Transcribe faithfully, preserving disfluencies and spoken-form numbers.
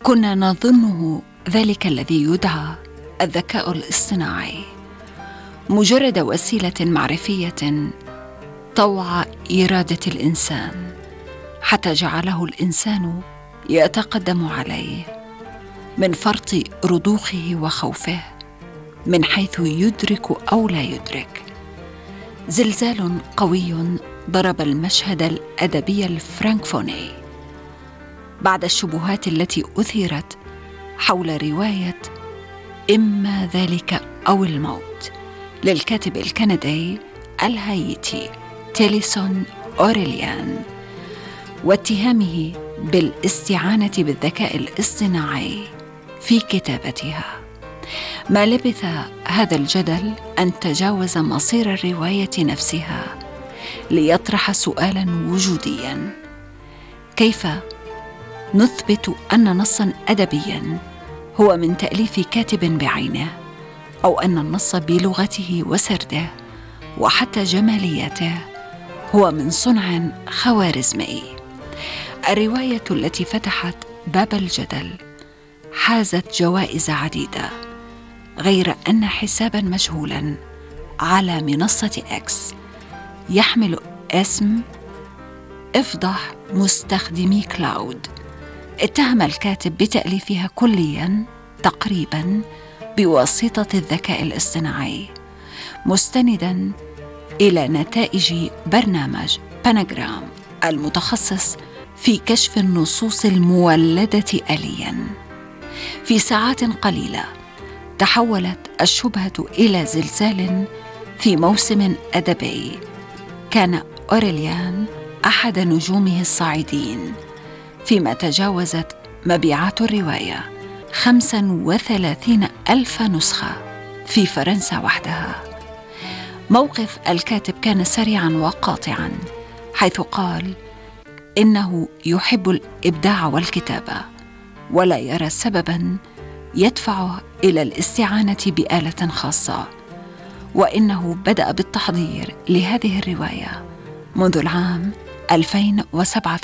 كنا نظنه ذلك الذي يدعى الذكاء الاصطناعي مجرد وسيلة معرفية طوع إرادة الإنسان، حتى جعله الإنسان يتقدم عليه من فرط رضوخه وخوفه من حيث يدرك أو لا يدرك. زلزال قوي ضرب المشهد الأدبي الفرنكفوني بعد الشبهات التي أثيرت حول رواية إما ذلك أو الموت للكاتب الكندي الهايتي تيليسون أوريليان، واتهامه بالاستعانة بالذكاء الاصطناعي في كتابتها. ما لبث هذا الجدل أن تجاوز مصير الرواية نفسها ليطرح سؤالاً وجودياً: كيف نثبت أن نصاً أدبياً هو من تأليف كاتب بعينه، أو أن النص بلغته وسرده وحتى جماليته هو من صنع خوارزمي؟ الرواية التي فتحت باب الجدل حازت جوائز عديدة، غير أن حساباً مجهولاً على منصة إكس يحمل اسم افضح مستخدمي كلاود اتهم الكاتب بتأليفها كلياً تقريباً بواسطة الذكاء الاصطناعي، مستنداً إلى نتائج برنامج باناجرام المتخصص في كشف النصوص المولدة آلياً. في ساعات قليلة تحولت الشبهة إلى زلزال في موسم أدبي كان أوريليان أحد نجومه الصاعدين، فيما تجاوزت مبيعات الرواية خمسة وثلاثين ألف نسخة في فرنسا وحدها. موقف الكاتب كان سريعاً وقاطعاً، حيث قال إنه يحب الإبداع والكتابة ولا يرى سبباً يدفعه إلى الاستعانة بآلة خاصة، وإنه بدأ بالتحضير لهذه الرواية منذ العام ألفين وسبعة عشر.